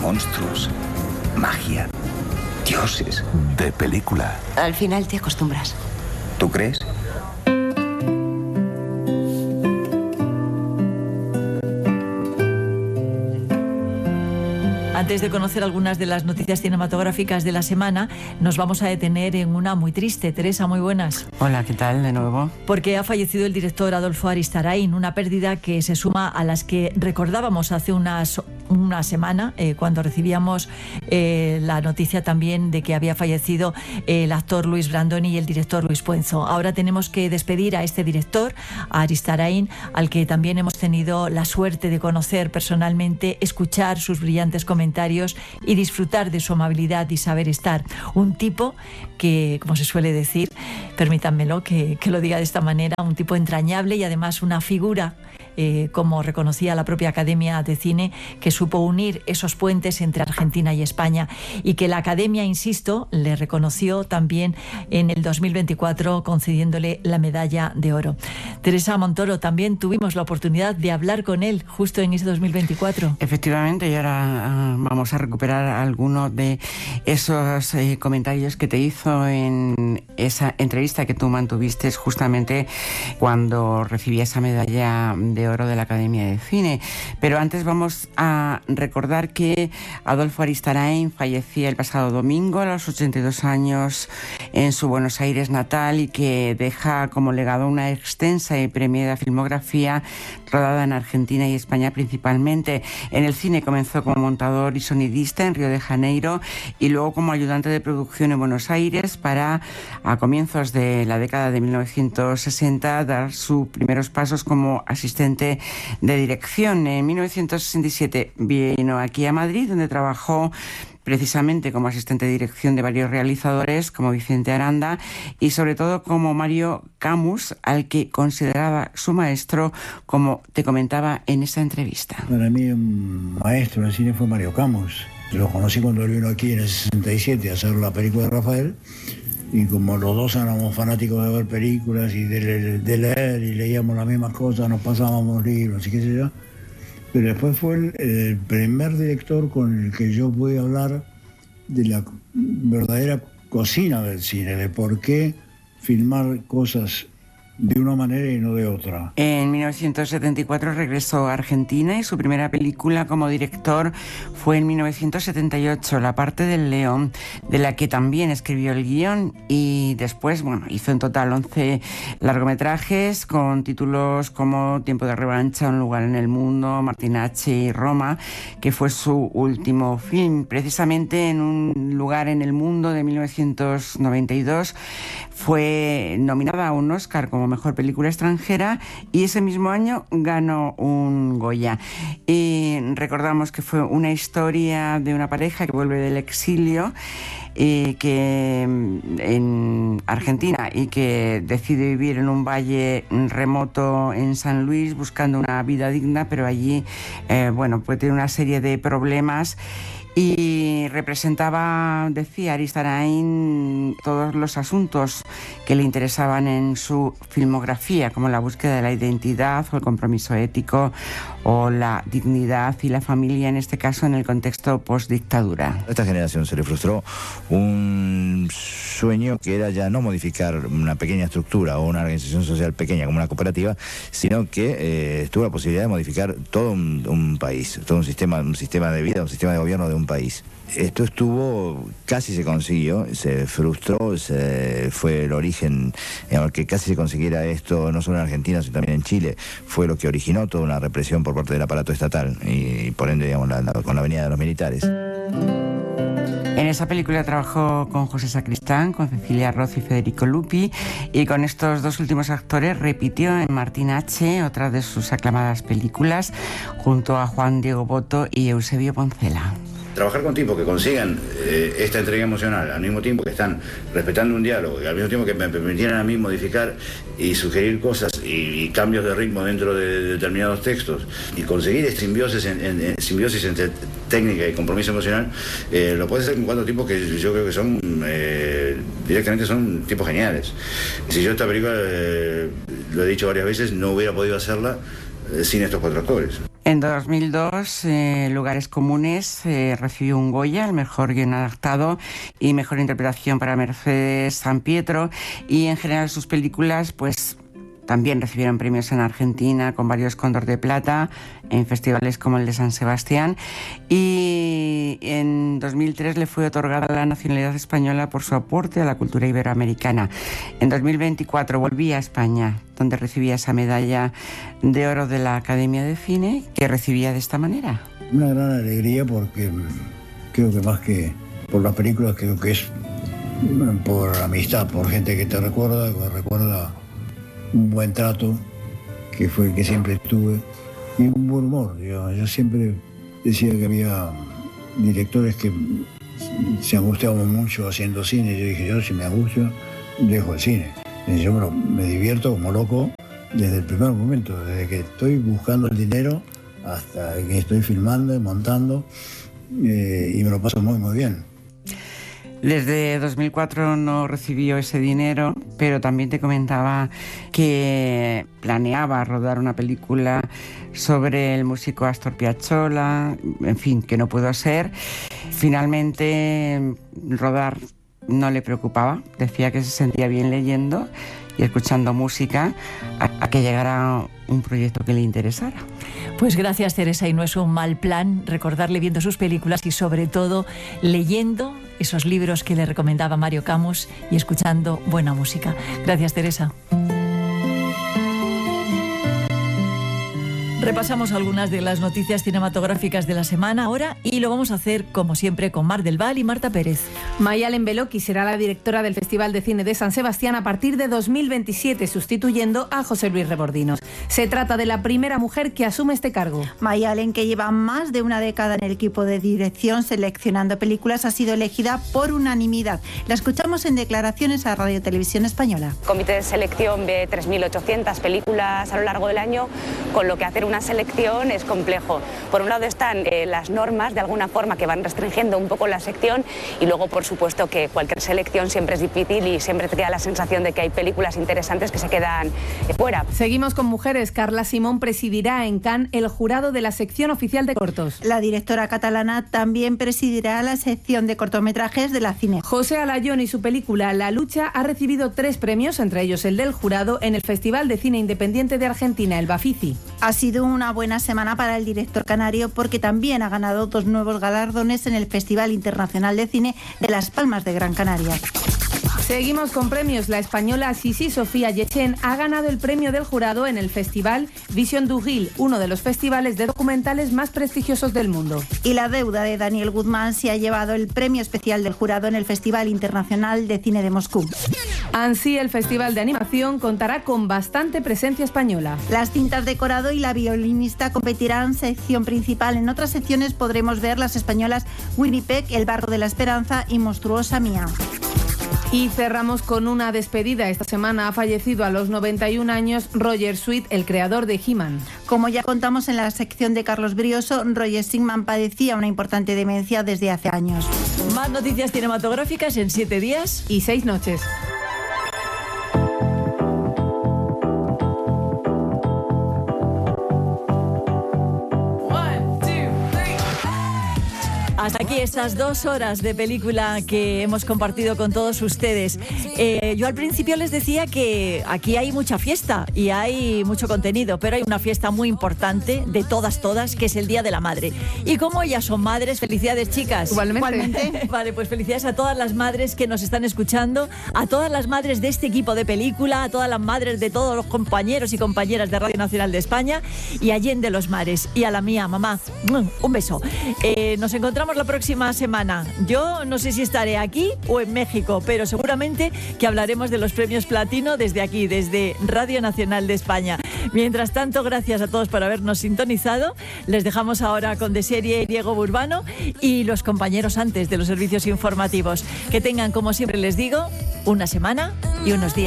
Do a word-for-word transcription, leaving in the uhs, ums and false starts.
monstruos, magia, dioses. De película. Al final te acostumbras. ¿Tú crees? Antes de conocer algunas de las noticias cinematográficas de la semana, nos vamos a detener en una muy triste. Teresa, muy buenas. Hola, ¿qué tal de nuevo? Porque ha fallecido el director Adolfo Aristarain, una pérdida que se suma a las que recordábamos hace unas, una semana, eh, cuando recibíamos eh, la noticia también de que había fallecido el actor Luis Brandoni y el director Luis Puenzo. Ahora tenemos que despedir a este director, a Aristarain, al que también hemos tenido la suerte de conocer personalmente, escuchar sus brillantes comentarios y disfrutar de su amabilidad y saber estar. Un tipo que, como se suele decir, permítanmelo que, que lo diga de esta manera, un tipo entrañable y además una figura, eh, como reconocía la propia Academia de Cine, que supo unir esos puentes entre Argentina y España, y que la Academia, insisto, le reconoció también en el dos mil veinticuatro concediéndole la medalla de oro. Teresa Montoro, también tuvimos la oportunidad de hablar con él justo en ese dos mil veinticuatro. Efectivamente, y ahora uh, vamos a recuperar algunos de esos eh, comentarios que te hizo en esa entrevista que tú mantuviste justamente cuando recibía esa medalla de oro de la Academia de Cine. Pero antes vamos a recordar que Adolfo Aristarain fallecía el pasado domingo a los ochenta y dos años en su Buenos Aires natal, y que deja como legado una extensa y premiada filmografía rodada en Argentina y España principalmente. En el cine comenzó como montador y sonidista en Río de Janeiro y luego como ayudante de producción en Buenos Aires, para a comienzos de la década de mil novecientos sesenta dar sus primeros pasos como asistente de dirección. En mil novecientos sesenta y siete vino aquí a Madrid, donde trabajó precisamente como asistente de dirección de varios realizadores como Vicente Aranda y sobre todo como Mario Camus, al que consideraba su maestro, como te comentaba en esa entrevista. Para mí un maestro del cine fue Mario Camus. Lo conocí cuando él vino aquí en el sesenta y siete a hacer la película de Rafael, y como los dos éramos fanáticos de ver películas y de, de leer, y leíamos las mismas cosas, nos pasábamos libros y qué sé yo. Pero después fue el, el primer director con el que yo pude hablar de la verdadera cocina del cine, de por qué filmar cosas de una manera y no de otra. En mil novecientos setenta y cuatro regresó a Argentina y su primera película como director fue en mil novecientos setenta y ocho, La parte del león, de la que también escribió el guión, y después, bueno, hizo en total once largometrajes con títulos como Tiempo de revancha, Un lugar en el mundo, Martin H. y Roma, que fue su último film. Precisamente en Un lugar en el mundo de mil novecientos noventa y dos fue nominada a un Oscar como mejor película extranjera, y ese mismo año ganó un Goya. Y recordamos que fue una historia de una pareja que vuelve del exilio y que en Argentina y que decide vivir en un valle remoto en San Luis buscando una vida digna, pero allí eh, bueno, pues tiene una serie de problemas. Y representaba, decía Aristarain, todos los asuntos que le interesaban en su filmografía, como la búsqueda de la identidad o el compromiso ético o la dignidad y la familia, en este caso en el contexto postdictadura. A esta generación se le frustró un sueño que era ya no modificar una pequeña estructura o una organización social pequeña como una cooperativa, sino que eh, tuvo la posibilidad de modificar todo un, un país, todo un sistema, un sistema de vida, un sistema de gobierno de un país. Esto estuvo, casi se consiguió, se frustró, se, fue el origen, digamos, que casi se consiguiera esto, no solo en Argentina, sino también en Chile, fue lo que originó toda una represión por parte del aparato estatal y, y por ende, digamos, la, la, con la venida de los militares. En esa película trabajó con José Sacristán, con Cecilia Roth y Federico Lupi, y con estos dos últimos actores repitió en Martin H., otra de sus aclamadas películas, junto a Juan Diego Boto y Eusebio Poncela. Trabajar con tipos que consigan eh, esta entrega emocional, al mismo tiempo que están respetando un diálogo, y al mismo tiempo que me permitieran a mí modificar y sugerir cosas y, y cambios de ritmo dentro de, de determinados textos, y conseguir esta simbiosis, en, en, en, simbiosis entre técnica y compromiso emocional, eh, lo puede hacer con cuatro tipos que yo creo que son, eh, directamente son tipos geniales. Si yo esta película, eh, lo he dicho varias veces, no hubiera podido hacerla eh, sin estos cuatro actores. En dos mil dos, eh, Lugares Comunes eh, recibió un Goya, el mejor guion adaptado y mejor interpretación para Mercedes Sampietro, y en general sus películas pues también recibieron premios en Argentina con varios Cóndor de Plata en festivales como el de San Sebastián, y en dos mil tres le fue otorgada la nacionalidad española por su aporte a la cultura iberoamericana. En dos mil veinticuatro volvía a España, donde recibía esa medalla de oro de la Academia de Cine, que recibía de esta manera. Una gran alegría porque creo que más que por las películas, creo que es por amistad, por gente que te recuerda, que recuerda un buen trato, que fue el que siempre tuve, y un buen humor. Digamos. Yo siempre decía que había directores que se angustiaban mucho haciendo cine. Yo dije, yo si me angustio, dejo el cine. Y yo bueno, me divierto como loco desde el primer momento, desde que estoy buscando el dinero hasta que estoy filmando y montando, eh, y me lo paso muy, muy bien. Desde dos mil cuatro no recibió ese dinero, pero también te comentaba que planeaba rodar una película sobre el músico Astor Piazzolla, en fin, que no pudo ser. Finalmente, rodar no le preocupaba, decía que se sentía bien leyendo y escuchando música a, a que llegara un proyecto que le interesara. Pues gracias, Teresa, y no es un mal plan recordarle viendo sus películas y sobre todo leyendo esos libros que le recomendaba Mario Camus y escuchando buena música. Gracias, Teresa. Repasamos algunas de las noticias cinematográficas de la semana ahora y lo vamos a hacer, como siempre, con Mar del Val y Marta Pérez. Mayalen Beloki será la directora del Festival de Cine de San Sebastián a partir de dos mil veintisiete, sustituyendo a José Luis Rebordinos. Se trata de la primera mujer que asume este cargo. Mayalen, que lleva más de una década en el equipo de dirección seleccionando películas, ha sido elegida por unanimidad. La escuchamos en declaraciones a Radio Televisión Española. El comité de selección ve tres mil ochocientas películas a lo largo del año, con lo que hacer una selección es complejo. Por un lado están eh, las normas, de alguna forma, que van restringiendo un poco la sección, y luego, por supuesto, que cualquier selección siempre es difícil y siempre te queda la sensación de que hay películas interesantes que se quedan eh, fuera. Seguimos con mujeres. Carla Simón presidirá en Cannes el jurado de la sección oficial de cortos. La directora catalana también presidirá la sección de cortometrajes de la Cine. José Alayón y su película La lucha ha recibido tres premios, entre ellos el del jurado, en el Festival de Cine Independiente de Argentina, el Bafisi. Ha sido una buena semana para el director canario porque también ha ganado dos nuevos galardones en el Festival Internacional de Cine de Las Palmas de Gran Canaria. Seguimos con premios. La española Sisi Sofía Yechen ha ganado el premio del jurado en el festival Vision du Ril, uno de los festivales de documentales más prestigiosos del mundo. Y La deuda de Daniel Guzmán se ha llevado el premio especial del jurado en el Festival Internacional de Cine de Moscú. Ansí, el festival de animación contará con bastante presencia española. Las cintas decorado y la violinista competirán sección principal. En otras secciones podremos ver las españolas Winnipeg, El barro de la esperanza y Monstruosa Mía. Y cerramos con una despedida. Esta semana ha fallecido a los noventa y un años Roger Sweet, el creador de He-Man. Como ya contamos en la sección de Carlos Brioso, Roger Sigman padecía una importante demencia desde hace años. Más noticias cinematográficas en siete días y seis noches. Hasta aquí estas dos horas de película que hemos compartido con todos ustedes. Eh, yo al principio les decía que aquí hay mucha fiesta y hay mucho contenido, pero hay una fiesta muy importante de todas, todas, que es el Día de la Madre. Y como ellas son madres, felicidades, chicas. Igualmente. Igualmente. Vale, pues felicidades a todas las madres que nos están escuchando, a todas las madres de este equipo de película, a todas las madres de todos los compañeros y compañeras de Radio Nacional de España y Allende los Mares. Y a la mía, mamá, un beso. Eh, nos encontramos la próxima semana. Yo no sé si estaré aquí o en México, pero seguramente que hablaremos de los premios Platino desde aquí, desde Radio Nacional de España. Mientras tanto, gracias a todos por habernos sintonizado. Les dejamos ahora con De Serie Diego Burbano y los compañeros antes de los servicios informativos. Que tengan, como siempre les digo, una semana y unos días.